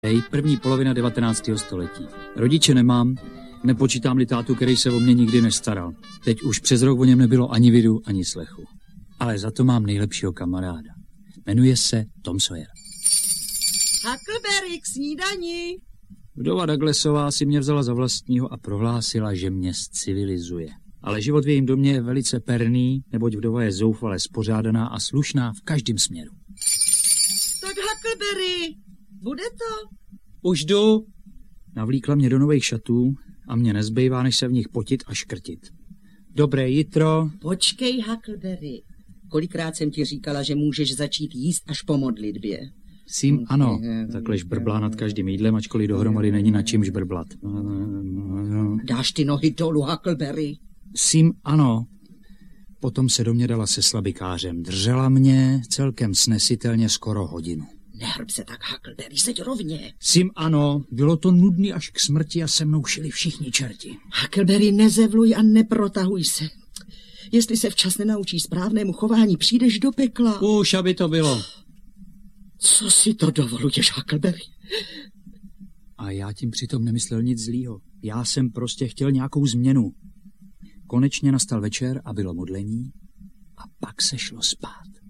První polovina 19. století. Rodiče nemám, nepočítám-li tátu, který se o mě nikdy nestaral. Teď už přes rok o něm nebylo ani vidu, ani slechu. Ale za to mám nejlepšího kamaráda. Jmenuje se Tom Sawyer. Huckleberry, k snídani! Vdova Douglasová si mě vzala za vlastního a prohlásila, že mě civilizuje. Ale život v jejím domě je velice perný, neboť vdova je zoufale spořádaná a slušná v každém směru. Tak Huckleberry, bude to? Už jdu. Navlíkla mě do nových šatů a mě nezbývá, než se v nich potit a škrtit. Dobré jitro. Počkej, Huckleberry. Kolikrát jsem ti říkala, že můžeš začít jíst až po modlitbě? Sim, ano. Takhle žbrblá nad každým jídlem, ačkoliv dohromady není nad čím žbrblat. Dáš ty nohy dolů, Huckleberry? Sim, ano. Potom se do mě dala se slabikářem. Držela mě celkem snesitelně skoro hodinu. Nehrb se tak, Huckleberry, seď rovně. Sim, ano. Bylo to nudný až k smrti a se mnou šili všichni čerti. Huckleberry, nezevluj a neprotahuj se. Jestli se včas nenaučíš správnému chování, přijdeš do pekla. Už, aby to bylo. Co si to dovoluješ, Huckleberry? A já tím přitom nemyslel nic zlýho. Já jsem prostě chtěl nějakou změnu. Konečně nastal večer a bylo modlení a pak se šlo spát.